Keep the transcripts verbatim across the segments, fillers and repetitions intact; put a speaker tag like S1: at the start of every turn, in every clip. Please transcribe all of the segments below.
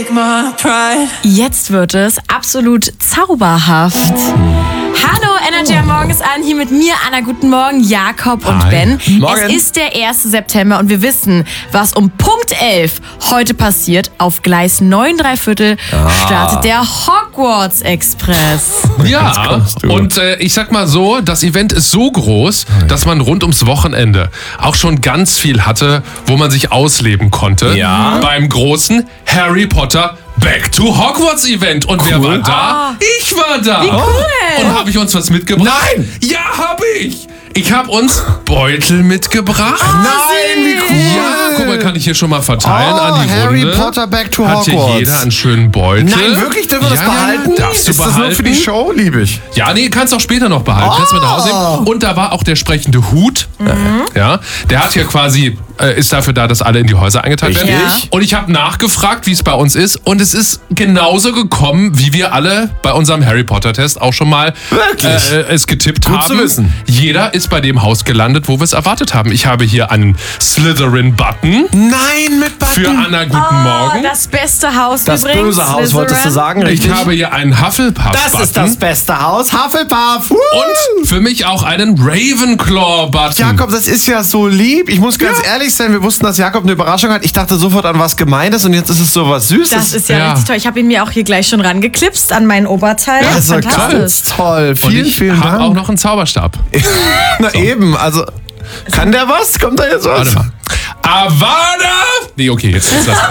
S1: take my pride.
S2: Jetzt wird es absolut zauberhaft. Hallo, Energy am Morgen ist an. Hier mit mir, Anna. Guten Morgen, Jakob und
S3: Hi.
S2: Ben.
S3: Morgen.
S2: Es ist der erste September und wir wissen, was um Punkt elf heute passiert. Auf Gleis neun drei Viertel startet der Hogwarts Express.
S3: Ja, und äh, ich sag mal so, das Event ist so groß, dass man rund ums Wochenende auch schon ganz viel hatte, wo man sich ausleben konnte.
S4: Ja.
S3: Beim großen Harry Potter Back to Hogwarts Event. Und wer war da? Ich war da.
S2: Wie cool.
S3: Und habe ich uns was mitgebracht?
S4: Nein.
S3: Ja, habe ich. Ich habe uns Beutel mitgebracht.
S4: Nein, wie cool.
S3: Ja, guck mal, kann ich hier schon mal verteilen
S4: Oh,
S3: an die
S4: Harry
S3: Runde.
S4: Potter Back to
S3: Hat hier
S4: Hogwarts.
S3: jeder einen schönen Beutel.
S4: Nein, wirklich? Dürfen wir das
S3: Ja, ja,
S4: behalten?
S3: darfst du
S4: Ist das nur
S3: behalten.
S4: für die Show? Lieb ich.
S3: Ja, nee, kannst auch später noch behalten. Kannst mit nach Hause nehmen. Und da war auch der sprechende Hut. Ja, der hat ja quasi, äh, ist dafür da, dass alle in die Häuser eingeteilt werden.
S2: Richtig. Ja.
S3: Und ich habe nachgefragt, wie es bei uns ist. Und es ist genauso gekommen, wie wir alle bei unserem Harry Potter Test auch schon mal
S4: Wirklich?
S3: äh, es getippt
S4: Gut
S3: haben.
S4: zu wissen.
S3: Jeder ist bei dem Haus gelandet, wo wir es erwartet haben. Ich habe hier einen Slytherin-Button.
S4: Nein, mit Button.
S3: Für Anna, guten
S2: Oh,
S3: Morgen.
S2: das beste Haus
S4: Das
S2: übrigens.
S4: böse Haus,
S2: Slytherin.
S4: wolltest du sagen,
S3: Ich
S4: richtig?
S3: habe hier einen Hufflepuff-Button.
S4: Das ist das beste Haus. Hufflepuff. Uh.
S3: Und für mich auch einen Ravenclaw-Button.
S4: Jakob, das ist ja so lieb. Ich muss ganz ehrlich sein, wir wussten, dass Jakob eine Überraschung hat. Ich dachte sofort an was Gemeines und jetzt ist es so was Süßes.
S2: Das ist ja,
S3: Ja.
S2: richtig toll. Ich habe ihn mir auch hier gleich schon rangeklipst an mein Oberteil.
S4: das ist ja
S2: Fantastisch.
S4: ganz toll.
S3: Und
S4: Vielen,
S3: ich
S4: vielen
S3: habe
S4: Dank.
S3: auch noch einen Zauberstab.
S4: Na eben, also kann der was? Kommt da jetzt was?
S3: Warte mal. Avada! Nee, okay, jetzt ist das.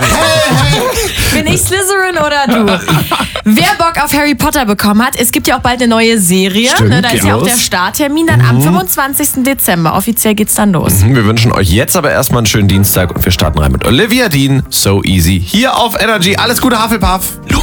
S2: Bin ich Slytherin oder du? Wer Bock auf Harry Potter bekommen hat, es gibt ja auch bald eine neue Serie.
S4: Stimmt,
S2: ne, da ist
S4: geht
S2: ja auch
S4: los.
S2: der Starttermin dann am fünfundzwanzigsten Dezember. Offiziell geht's dann los.
S4: Wir wünschen euch jetzt aber erstmal einen schönen Dienstag und wir starten rein mit Olivia Dean, So Easy. Hier auf Energy. Alles Gute, Hufflepuff.